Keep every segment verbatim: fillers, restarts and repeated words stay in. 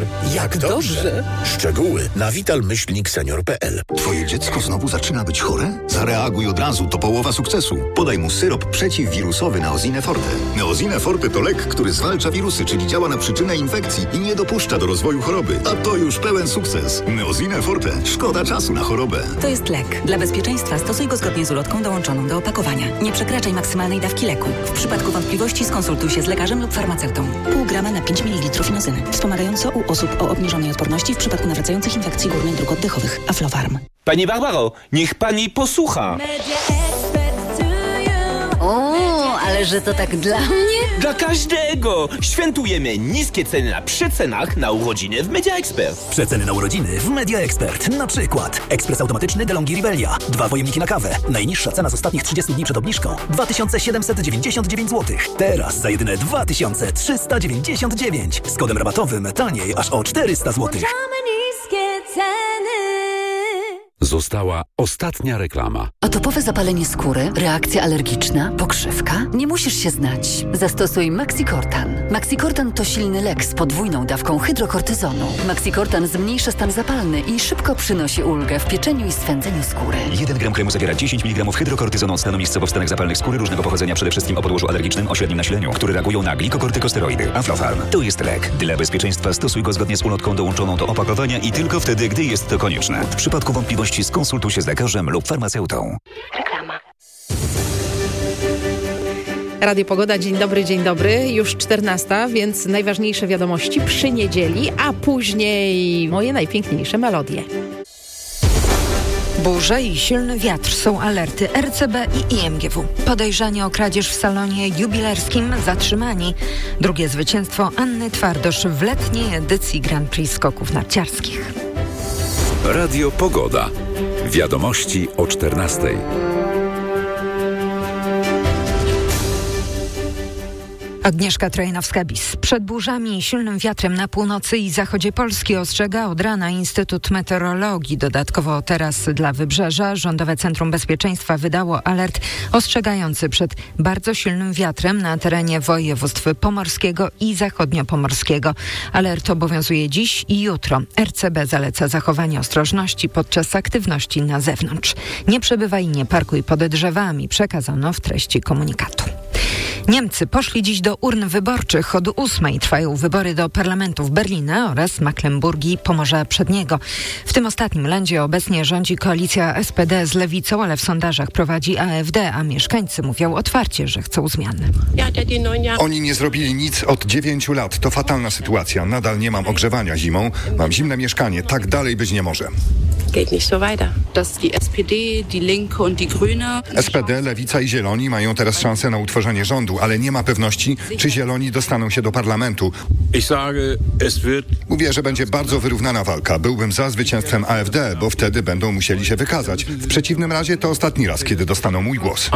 Jak dobrze! Szczegóły na vital myślnik senior kropka p l. Twoje dziecko znowu zaczyna być chore? Zareaguj od razu, to połowa sukcesu. Podaj mu syrop przeciwwirusowy Neosine Forte. Neosine Forte to lek, który zwalcza wirusy, czyli działa na przyczynę infekcji i nie dopuszcza do rozwoju choroby. A to już pełen sukces. Neosine Forte. Szkoda czasu na chorobę. To jest lek. Dla bezpieczeństwa stosuj go zgodnie z ulotką dołączoną do opakowania. Nie przekraczaj maksymalnej dawki leku. W przypadku wątpliwości skonsultuj się z lekarzem lub farmaceutą. Pół grama na pięć mililitrów inozyny. Wspomagająco u osób o obniżonej odporności w przypadku nawracających infekcji górnych dróg oddechowych. Aflofarm. Pani Barbaro, niech pani posłucha. O, ale że to tak dla mnie? Dla każdego! Świętujemy niskie ceny na przecenach na urodziny w Media Expert. Przeceny na urodziny w Media Expert. Na przykład ekspres automatyczny DeLonghi Rivelia. Dwa pojemniki na kawę. Najniższa cena z ostatnich trzydziestu dni przed obniżką dwa tysiące siedemset dziewięćdziesiąt dziewięć złotych. Teraz za jedyne dwa tysiące trzysta dziewięćdziesiąt dziewięć. Z kodem rabatowym taniej aż o czterysta złotych. Została ostatnia reklama. Atopowe zapalenie skóry, reakcja alergiczna, pokrzywka? Nie musisz się znać. Zastosuj Maxicortan. Maxicortan to silny lek z podwójną dawką hydrokortyzonu. Maxicortan zmniejsza stan zapalny i szybko przynosi ulgę w pieczeniu i swędzeniu skóry. jeden gram kremu zawiera dziesięć miligramów hydrokortyzonu stanowiskowo w stanach zapalnych skóry różnego pochodzenia, przede wszystkim o podłożu alergicznym o średnim nasileniu, które reagują na glikokortykosteroidy. Aflofarm to jest lek. Dla bezpieczeństwa stosuj go zgodnie z ulotką dołączoną do opakowania i tylko wtedy, gdy jest to konieczne. W przypadku wątpliwości skonsultuj się z lekarzem lub farmaceutą. Reklama. Radio Pogoda, dzień dobry, dzień dobry. Już czternasta, więc najważniejsze wiadomości przy niedzieli, a później moje najpiękniejsze melodie. Burze i silny wiatr są alerty R C B i I M G W. Podejrzani o kradzież w salonie jubilerskim zatrzymani. Drugie zwycięstwo Anny Twardosz w letniej edycji Grand Prix skoków narciarskich. Radio Pogoda. Wiadomości o czternastej. Agnieszka Trojanowska-Bis. Przed burzami i silnym wiatrem na północy i zachodzie Polski ostrzega od rana Instytut Meteorologii. Dodatkowo teraz dla Wybrzeża Rządowe Centrum Bezpieczeństwa wydało alert ostrzegający przed bardzo silnym wiatrem na terenie województw pomorskiego i zachodniopomorskiego. Alert obowiązuje dziś i jutro. R C B zaleca zachowanie ostrożności podczas aktywności na zewnątrz. Nie przebywaj i nie parkuj pod drzewami, przekazano w treści komunikatu. Niemcy poszli dziś do urn wyborczych. Od ósmej trwają wybory do parlamentów Berlina oraz Mecklenburgii i Pomorza Przedniego. W tym ostatnim lędzie obecnie rządzi koalicja S P D z lewicą, ale w sondażach prowadzi A F D, a mieszkańcy mówią otwarcie, że chcą zmian. Oni nie zrobili nic od dziewięciu lat. To fatalna sytuacja. Nadal nie mam ogrzewania zimą. Mam zimne mieszkanie. Tak dalej być nie może. S P D, Lewica i Zieloni mają teraz szansę na utworzenie rządu, ale nie ma pewności, czy Zieloni dostaną się do parlamentu. Mówię, że będzie bardzo wyrównana walka. Byłbym za zwycięstwem A F D, bo wtedy będą musieli się wykazać. W przeciwnym razie to ostatni raz, kiedy dostaną mój głos.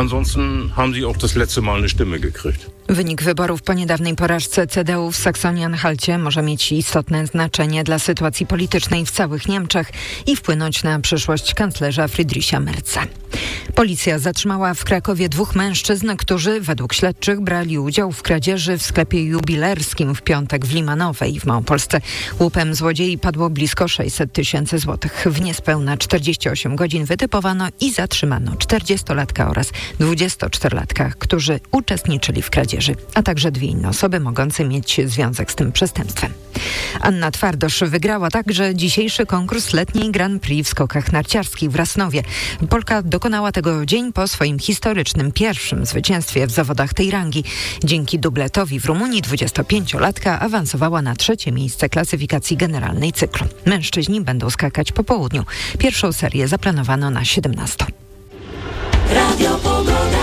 Wynik wyborów po niedawnej porażce C D U w Saksonii-Anhalcie może mieć istotne znaczenie dla sytuacji politycznej w całych Niemczech i wpłynąć na przyszłość kanclerza Friedricha Merza. Policja zatrzymała w Krakowie dwóch mężczyzn, którzy według śledczych brali udział w kradzieży w sklepie jubilerskim w piątek w Limanowej w Małopolsce. Łupem złodziei padło blisko sześćset tysięcy złotych. W niespełna czterdzieści osiem godzin wytypowano i zatrzymano czterdziestolatka oraz dwudziestoczterolatka, którzy uczestniczyli w kradzieży, a także dwie inne osoby mogące mieć związek z tym przestępstwem. Anna Twardosz wygrała także dzisiejszy konkurs letniej Grand Prix w skokach narciarskich w Rasnowie. Polka dokonała tego dzień po swoim historycznym pierwszym zwycięstwie w zawodach tej rangi. Dzięki dubletowi w Rumunii dwudziestopięciolatka awansowała na trzecie miejsce klasyfikacji generalnej cyklu. Mężczyźni będą skakać po południu. Pierwszą serię zaplanowano na siedemnastą. Radio Pogoda.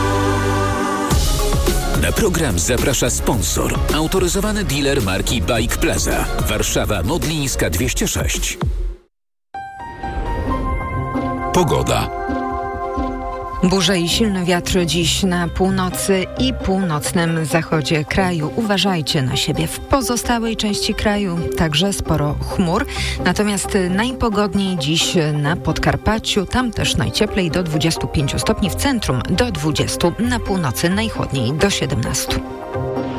Na program zaprasza sponsor. Autoryzowany dealer marki Bike Plaza. Warszawa Modlińska dwieście sześć. Pogoda. Burze i silny wiatr dziś na północy i północnym zachodzie kraju. Uważajcie na siebie. W pozostałej części kraju także sporo chmur. Natomiast najpogodniej dziś na Podkarpaciu. Tam też najcieplej do dwudziestu pięciu stopni, w centrum do dwudziestu, na północy najchłodniej do siedemnastu.